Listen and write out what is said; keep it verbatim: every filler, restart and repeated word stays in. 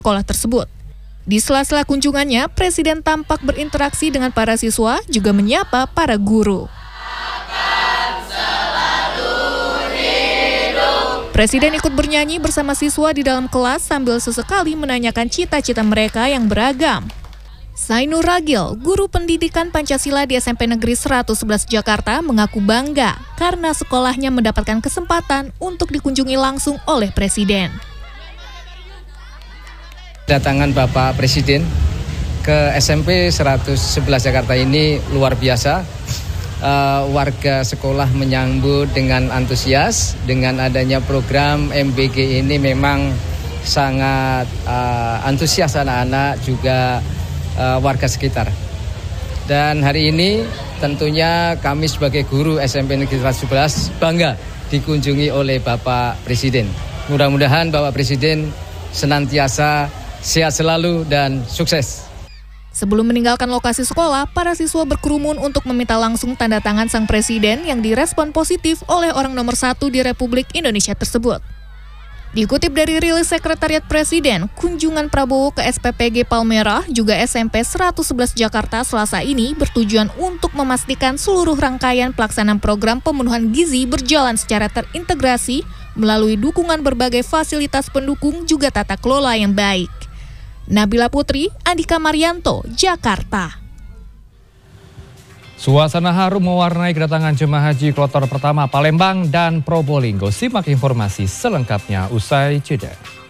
sekolah tersebut. Di sela-sela kunjungannya, Presiden tampak berinteraksi dengan para siswa, juga menyapa para guru. Presiden ikut bernyanyi bersama siswa di dalam kelas sambil sesekali menanyakan cita-cita mereka yang beragam. Sainur Ragil, guru pendidikan Pancasila di S M P Negeri seratus sebelas Jakarta, mengaku bangga karena sekolahnya mendapatkan kesempatan untuk dikunjungi langsung oleh Presiden. Datangan Bapak Presiden ke S M P seratus sebelas Jakarta ini luar biasa. Uh, warga sekolah menyambut dengan antusias. Dengan adanya program M B G ini memang sangat uh, antusias anak-anak juga uh, warga sekitar. Dan hari ini tentunya kami sebagai guru S M P Negeri seratus sebelas bangga dikunjungi oleh Bapak Presiden. Mudah-mudahan Bapak Presiden senantiasa sehat selalu dan sukses. Sebelum meninggalkan lokasi sekolah, para siswa berkerumun untuk meminta langsung tanda tangan sang presiden yang direspon positif oleh orang nomor satu di Republik Indonesia tersebut. Dikutip dari rilis Sekretariat Presiden, kunjungan Prabowo ke S P P G Palmerah juga S M P seratus sebelas Jakarta Selasa ini bertujuan untuk memastikan seluruh rangkaian pelaksanaan program pemenuhan gizi berjalan secara terintegrasi melalui dukungan berbagai fasilitas pendukung juga tata kelola yang baik. Nabila Putri, Andika Marianto, Jakarta. Suasana haru mewarnai kedatangan jemaah haji kloter pertama Palembang dan Probolinggo. Simak informasi selengkapnya usai jeda.